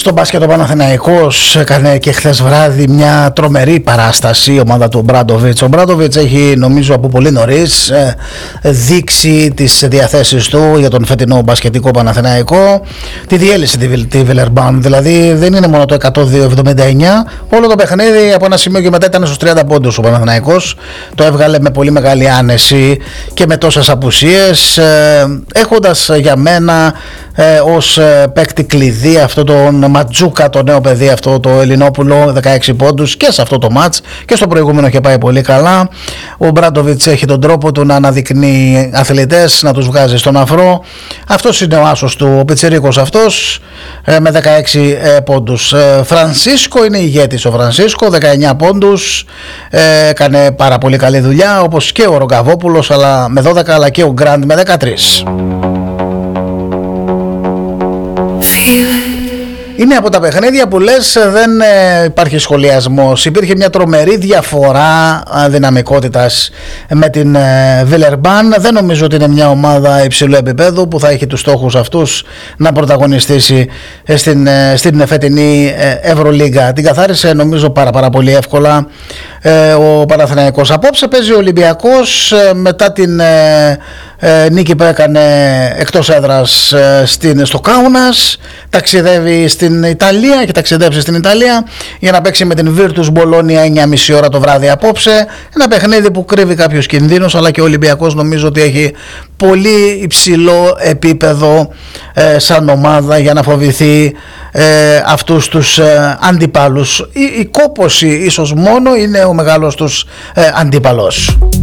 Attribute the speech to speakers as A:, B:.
A: Στο μπάσκετ ο Παναθηναϊκός έκανε και χθες βράδυ μια τρομερή παράσταση η ομάδα του Μπράντοβιτς. Ο Μπράντοβιτς έχει, νομίζω από πολύ νωρίς, δείξει τις διαθέσεις του για τον φετινό μπασκετικό Παναθηναϊκό. Τη διέλυσε τη Βιλερμπάν, δηλαδή δεν είναι μόνο το 102-79. Όλο το παιχνίδι από ένα σημείο και μετά ήταν στους 30 πόντους ο Παναθηναϊκός. Το έβγαλε με πολύ μεγάλη άνεση και με τόσες απουσίες, έχοντας για μένα ως παίκτη κλειδί αυτό τον Ματζούκα, το νέο παιδί, αυτό το Ελληνόπουλο, 16 πόντους και σε αυτό το μάτς και στο προηγούμενο είχε πάει πολύ καλά. Ο Μπράντοβιτς έχει τον τρόπο του να αναδεικνύει αθλητές, να τους βγάζει στον αφρό. Αυτός είναι ο άσος του, ο πιτσιρίκος αυτός, με 16 πόντους. Φρανσίσκο είναι ηγέτης, ο Φρανσίσκο, 19 πόντους, έκανε πάρα πολύ καλή δουλειά, όπως και ο Ρογκαβόπουλος αλλά με 12, αλλά και ο Γκραντ με 13. Είναι από τα παιχνίδια που λες δεν υπάρχει σχολιασμός. Υπήρχε μια τρομερή διαφορά δυναμικότητας με την Βιλερμπάν. Δεν νομίζω ότι είναι μια ομάδα υψηλού επίπεδου που θα έχει τους στόχους αυτούς να πρωταγωνιστήσει στην φετινή Ευρωλίγκα. Την καθάρισε νομίζω πάρα πολύ εύκολα ο Παναθηναϊκός. Απόψε παίζει ο Ολυμπιακός μετά την νίκη που έκανε εκτός έδρας στο Κάουνας. Ταξιδεύει στην Ιταλία, έχει ταξιδέψει στην Ιταλία για να παίξει με την Virtus Bologna 9.30 ώρα το βράδυ απόψε. Ένα παιχνίδι που κρύβει κάποιους κινδύνους, αλλά και ο Ολυμπιακός νομίζω ότι έχει πολύ υψηλό επίπεδο σαν ομάδα για να φοβηθεί αυτούς τους αντίπαλους. Η κόπωση ίσως μόνο είναι ο μεγάλος τους αντίπαλος.